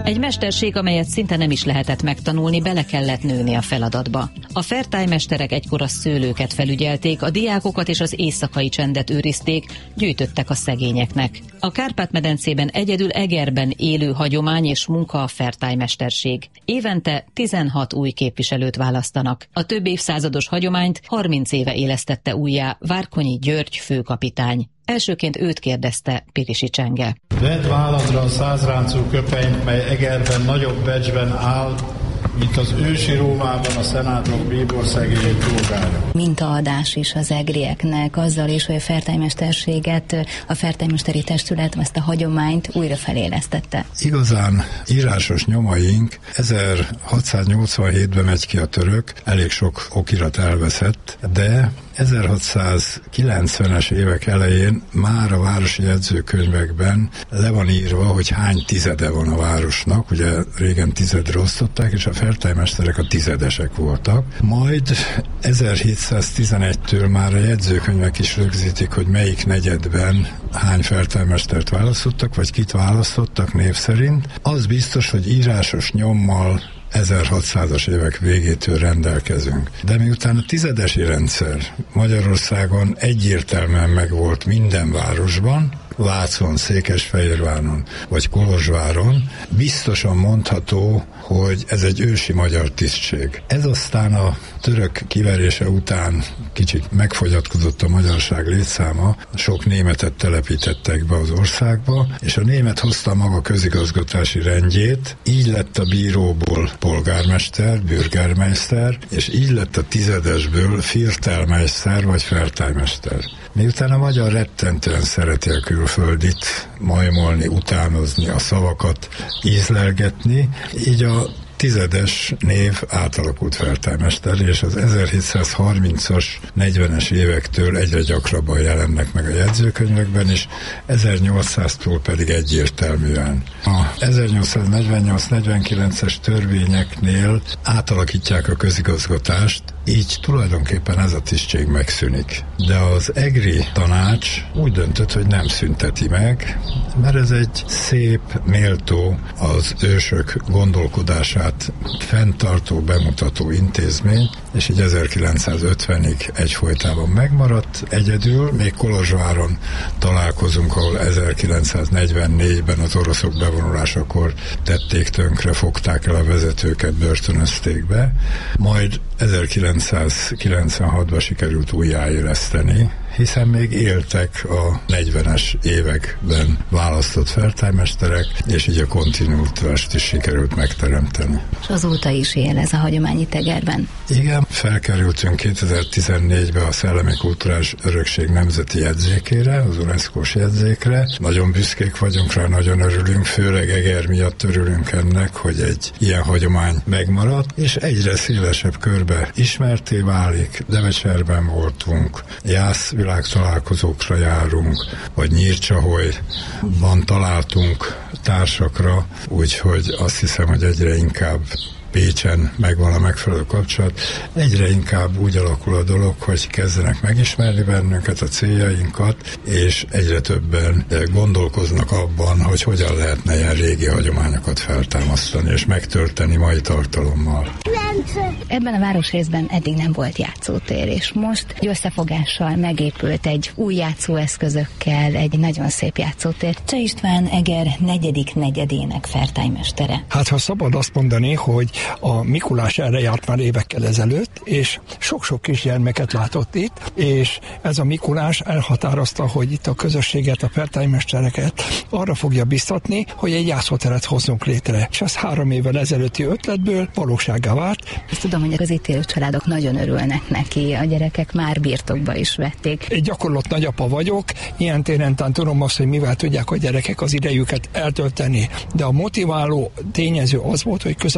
Egy mesterség, amelyet szinte nem is lehetett megtanulni, bele kellett nőni a feladatba. A fertálymesterek egykor a szőlőket felügyelték, a diákokat és az éjszakai csendet őrizték, gyűjtöttek a szegényeknek. A Kárpát-medencében egyedül Egerben élő hagyomány és munka a fertálymesterség. Évente 16 új képviselőt választanak. A több évszázados hagyományt 30 éve élesztette újjá Várkonyi György főkapitány. Elsőként őt kérdezte Pirisi Csenge. Vedd váladra a 100 ráncú köpenyt, mely Egerben nagyobb becsben áll, mint az ősi Rómában a szenátor bíbor szegély polgára. Mintaadás is az egrieknek, azzal is, hogy a fertálymesterséget, a fertálymesteri testület ezt a hagyományt újra felélesztette. Igazán írásos nyomaink 1687-ben megy ki a török, elég sok okirat elveszett, de 1690-es évek elején már a városi jegyzőkönyvekben le van írva, hogy hány tizede van a városnak, ugye régen tizedre osztották, és a fertálymesterek a tizedesek voltak. Majd 1711-től már a jegyzőkönyvek is rögzítik, hogy melyik negyedben hány fertálymestert választottak, vagy kit választottak név szerint. Az biztos, hogy írásos nyommal 1600-as évek végétől rendelkezünk. De miután a tizedesi rendszer Magyarországon egyértelműen megvolt minden városban, Vácon, Székesfehérváron vagy Kolozsváron, biztosan mondható, hogy ez egy ősi magyar tisztség. Ez aztán a török kiverése után kicsit megfogyatkozott a magyarság létszáma, sok németet telepítettek be az országba, és a német hozta maga közigazgatási rendjét, így lett a bíróból polgármester, bürgermeister, és így lett a tizedesből Viertelmeister vagy fertálymester. Miután a magyar rettentően szereti a külföldit majmolni, utánozni, a szavakat ízlelgetni, így a tizedes név átalakult fertálymester, és az 1730-as, 40-es évektől egyre gyakrabban jelennek meg a jegyzőkönyvekben is, 1800-tól pedig egyértelműen. A 1848-49-es törvényeknél átalakítják a közigazgatást, így tulajdonképpen ez a tisztség megszűnik. De az egri tanács úgy döntött, hogy nem szünteti meg, mert ez egy szép, méltó, az ősök gondolkodását fenntartó, bemutató intézmény, és így 1950-ig egyfolytában megmaradt. Egyedül még Kolozsváron találkozunk, ahol 1944-ben az oroszok bevonulásakor tették tönkre, fogták el a vezetőket, börtönözték be, majd 1996-ban sikerült újjáéleszteni, hiszen még éltek a 40-es években választott fertálymesterek, és így a kontinuitást is sikerült megteremteni. És azóta is él ez a hagyomány itt Egerben? Igen, felkerültünk 2014-ben a Szellemi Kulturális Örökség Nemzeti Jegyzékére, az UNESCO-s jegyzékre. Nagyon büszkék vagyunk rá, nagyon örülünk, főleg Eger miatt örülünk ennek, hogy egy ilyen hagyomány megmaradt, és egyre szélesebb körbe ismerté válik. Devecserben voltunk, Jász világtalálkozókra járunk, vagy Nyírcsaholyban találtunk társakra, úgyhogy azt hiszem, hogy egyre inkább Pécsen megvan a megfelelő kapcsolat. Egyre inkább úgy alakul a dolog, hogy kezdenek megismerni bennünket, a céljainkat, és egyre többen gondolkoznak abban, hogy hogyan lehetne ilyen régi hagyományokat feltámasztani, és megtölteni mai tartalommal. Ebben a városrészben eddig nem volt játszótér, és most egy összefogással megépült egy új játszóeszközökkel egy nagyon szép játszótér. Cseh István Eger negyedik negyedének fertálymestere. Hát ha szabad azt mondani, hogy a Mikulás erre járt már évekkel ezelőtt, és sok-sok kisgyermeket látott itt, és ez a Mikulás elhatározta, hogy itt a közösséget, a fertálymestereket arra fogja biztatni, hogy egy játszóteret hozzunk létre. És ez 3 évvel ezelőtti ötletből valósággá vált. Ezt tudom, hogy az itt élő családok nagyon örülnek neki, a gyerekek már birtokba is vették. Egy gyakorlott nagyapa vagyok, ilyen téren tudom azt, hogy mivel tudják a gyerekek az idejüket eltölteni, de a motiváló tényező az volt, hogy közel 6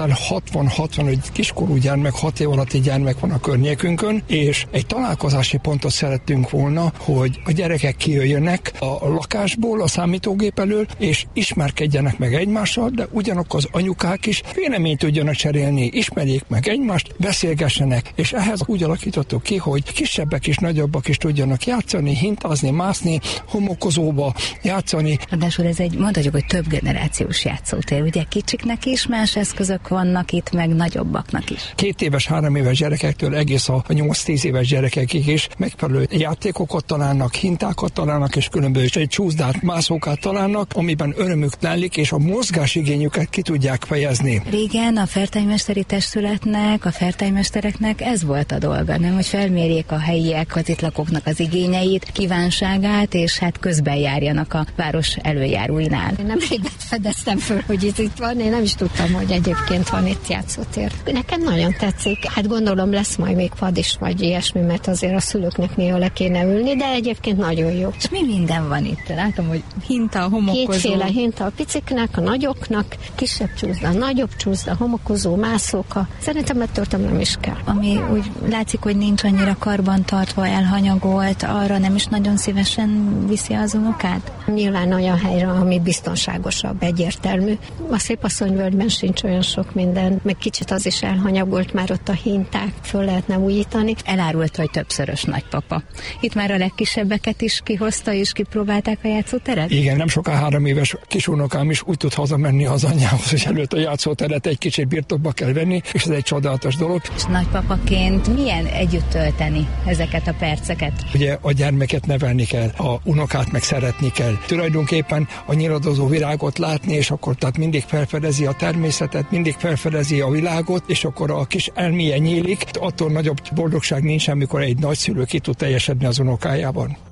50-60 kiskorú gyermek, 6 év alatti gyermek van a környékünkön, és egy találkozási pontot szerettünk volna, hogy a gyerekek kijöjjenek a lakásból, a számítógép elől, és ismerkedjenek meg egymással, de ugyanakkor az anyukák is véleményt tudjanak cserélni, ismerjék meg egymást, beszélgessenek, és ehhez úgy alakítottuk ki, hogy kisebbek és nagyobbak is tudjanak játszani, hintázni, mászni, homokozóba játszani. Ráadásul ez mondhatjuk, hogy több generációs játszótér. Ugye kicsiknek is más eszközök vannak itt, meg nagyobbaknak is. 2 éves, 3 éves gyerekektől egész a 8-10 éves gyerekekig is megfelelő játékokat találnak, hintákat találnak, és különböző csúszdát, mászókat találnak, amiben örömük telik, és a mozgásigényüket ki tudják fejezni. Régen a fertájmesteri testületnek, a fertájmestereknek ez volt a dolga, nem, hogy felmérjék a helyiek, az itt lakóknak az igényeit, kívánságát, és hát közben járjanak a város előjáróinál. Én nem fedeztem föl, hogy itt van, én nem is tudtam, hogy egyébként van itt játszótér. Nekem nagyon tetszik, hát gondolom lesz majd még pad is, vagy ilyesmi, mert azért a szülőknek néha le kéne ülni, de egyébként nagyon jó. És mi minden van itt? Látom, hogy hinta, homokozó. Kétféle hinta a piciknek, a nagyoknak, kisebb csúszda, nagyobb csúszda, homokozó, mászóka. Szerintem ettől nem is kell. Ami úgy látszik, hogy nincs annyira karbantartva, elhanyagolt, arra nem is nagyon szívesen viszi az unokát? Nyilván olyan helyre, ami biztonságosabb, egyértelmű. A Szépasszonyvölgyben sincs olyan sok minden, meg kicsit az is elhanyagolt, már ott a hinták föl lehetne újítani. Elárult, hogy többszörös nagypapa. Itt már a legkisebbeket is kihozta, és kipróbálták a játszóteret? Igen, nem soká 3 éves kisunokám is úgy tud hazamenni az anyjához, hogy előtt a játszóteret egy kicsit birtokba kell venni, és ez egy csodálatos dolog. És nagypapaként milyen együtt tölteni ezeket a perceket? Ugye a gyermeket nevelni kell, a unokát meg szeretni kell. Tulajdonképpen a nyiladozó virágot látni, és akkor tehát mindig felfedezi a természetet, mindig felfedezi a világot, és akkor a kis elméje nyílik. Attól nagyobb boldogság nincs, amikor egy nagyszülő ki tud teljesedni az unokájában.